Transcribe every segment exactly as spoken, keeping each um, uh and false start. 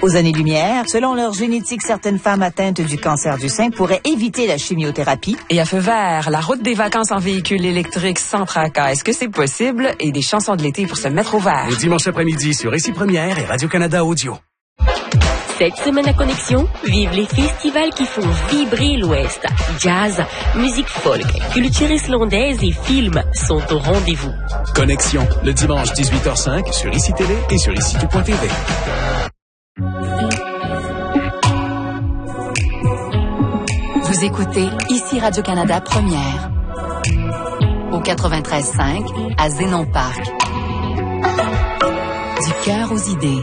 Aux années-lumière, selon leur génétique, certaines femmes atteintes du cancer du sein pourraient éviter la chimiothérapie. Et à feu vert, la route des vacances en véhicule électrique sans tracas. Est-ce que c'est possible? Et des chansons de l'été pour se mettre au vert. Le dimanche après-midi sur Ici Première et Radio-Canada Audio. Cette semaine à Connexion, vive les festivals qui font vibrer l'Ouest. Jazz, musique folk, culture islandaise et films sont au rendez-vous. Connexion, le dimanche dix-huit heures cinq sur Ici Télé et sur ici tout point t v. Vous écoutez Ici Radio-Canada Première. Au quatre-vingt-treize cinq, à Zénon Park. Du cœur aux idées.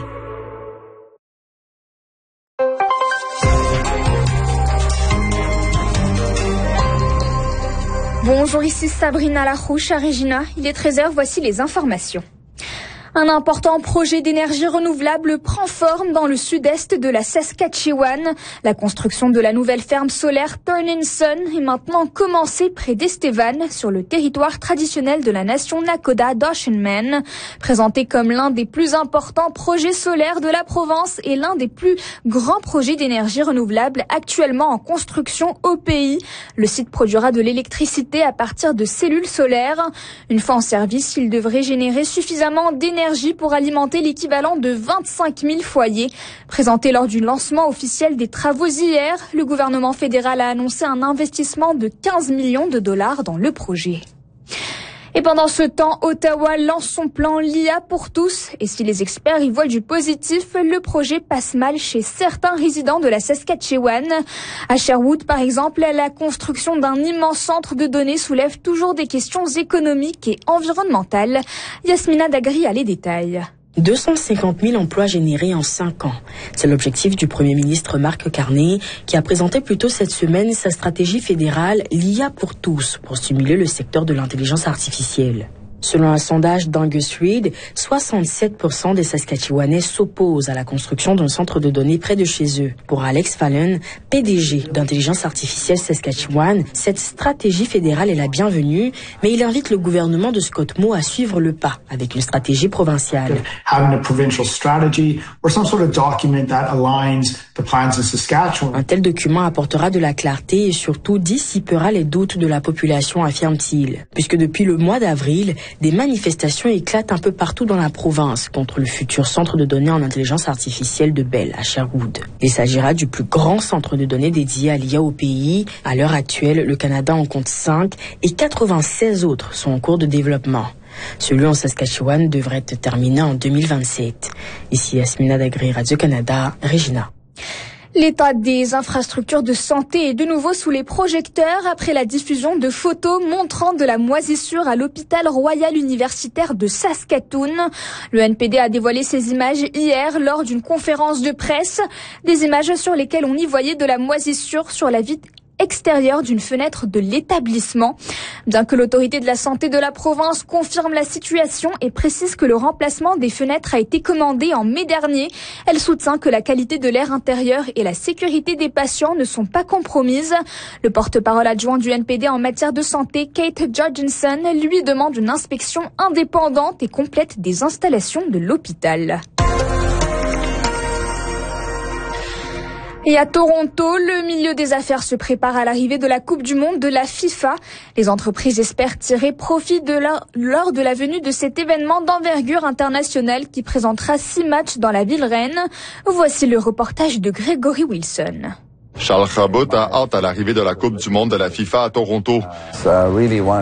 Bonjour, ici Sabrina Larouche à Regina. Il est treize heures, voici les informations. Un important projet d'énergie renouvelable prend forme dans le sud-est de la Saskatchewan. La construction de la nouvelle ferme solaire Turning Sun est maintenant commencée près d'Estevan, sur le territoire traditionnel de la nation Nakoda d'Oshinmen. Présenté comme l'un des plus importants projets solaires de la province et l'un des plus grands projets d'énergie renouvelable actuellement en construction au pays, le site produira de l'électricité à partir de cellules solaires. Une fois en service, il devrait générer suffisamment d'énergie pour alimenter l'équivalent de vingt-cinq mille foyers. Présenté lors du lancement officiel des travaux hier, le gouvernement fédéral a annoncé un investissement de quinze millions de dollars dans le projet. Et pendant ce temps, Ottawa lance son plan L'I A pour tous. Et si les experts y voient du positif, le projet passe mal chez certains résidents de la Saskatchewan. À Sherwood, par exemple, la construction d'un immense centre de données soulève toujours des questions économiques et environnementales. Yasmina Dagri a les détails. deux cent cinquante mille emplois générés en cinq ans. C'est l'objectif du Premier ministre Mark Carney, qui a présenté plus tôt cette semaine sa stratégie fédérale L'I A pour tous, pour stimuler le secteur de l'intelligence artificielle. Selon un sondage d'Angus Reid, soixante-sept pour cent des Saskatchewanais s'opposent à la construction d'un centre de données près de chez eux. Pour Alex Fallon, P D G d'Intelligence artificielle Saskatchewan, cette stratégie fédérale est la bienvenue, mais il invite le gouvernement de Scott Moe à suivre le pas avec une stratégie provinciale. Having a provincial strategy or some sort of document that aligns the plans of Saskatchewan. Un tel document apportera de la clarté et surtout dissipera les doutes de la population, affirme-t-il. Puisque depuis le mois d'avril, des manifestations éclatent un peu partout dans la province contre le futur centre de données en intelligence artificielle de Bell à Sherwood. Il s'agira du plus grand centre de données dédié à l'I A au pays. À l'heure actuelle, le Canada en compte cinq et quatre-vingt-seize autres sont en cours de développement. Celui en Saskatchewan devrait être terminé en deux mille vingt-sept. Ici Yasmina Dagri, Radio-Canada, Regina. L'état des infrastructures de santé est de nouveau sous les projecteurs après la diffusion de photos montrant de la moisissure à l'hôpital royal universitaire de Saskatoon. Le N P D a dévoilé ces images hier lors d'une conférence de presse. Des images sur lesquelles on y voyait de la moisissure sur la vitre extérieure d'une fenêtre de l'établissement. Bien que l'autorité de la santé de la province confirme la situation et précise que le remplacement des fenêtres a été commandé en mai dernier, elle soutient que la qualité de l'air intérieur et la sécurité des patients ne sont pas compromises. Le porte-parole adjoint du N P D en matière de santé, Kate Jorgensen, lui demande une inspection indépendante et complète des installations de l'hôpital. Et à Toronto, le milieu des affaires se prépare à l'arrivée de la Coupe du Monde de la FIFA. Les entreprises espèrent tirer profit de la, lors de la venue de cet événement d'envergure internationale qui présentera six matchs dans la ville reine. Voici le reportage de Gregory Wilson. Charles Chabot a hâte à l'arrivée de la Coupe du Monde de la FIFA à Toronto.